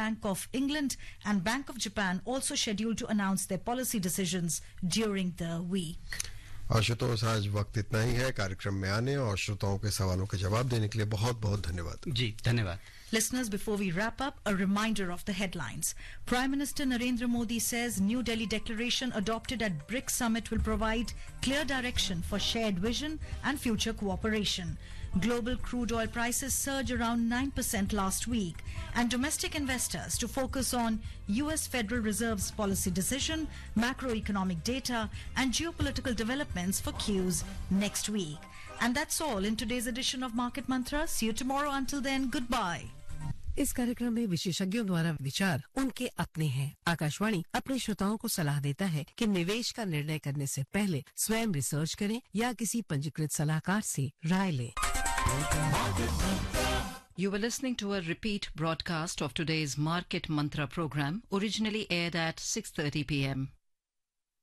Bank of England and Bank of Japan also scheduled to announce their policy decisions during the week. और श्रोताओं आज वक्त इतना ही है कार्यक्रम में आने और श्रोताओं के सवालों के जवाब देने के लिए बहुत बहुत धन्यवाद जी धन्यवाद Listeners, before we wrap up, a reminder of the headlines. Prime Minister Narendra Modi says New Delhi declaration adopted at BRICS summit will provide clear direction for shared vision and future cooperation. Global crude oil prices surged around 9% last week, and domestic investors to focus on US Federal Reserve's policy decision, macroeconomic data, and geopolitical developments for Qs next week. And that's all in today's edition of Market Mantra. See you tomorrow. Until then, goodbye. इस कार्यक्रम में विशेषज्ञों द्वारा विचार उनके अपने हैं। आकाशवाणी अपने श्रोताओं को सलाह देता है कि निवेश का निर्णय करने से पहले स्वयं रिसर्च करें या किसी पंजीकृत सलाहकार से राय लें। You were listening to a repeat broadcast of today's Market Mantra program, originally aired at 6:30 p.m.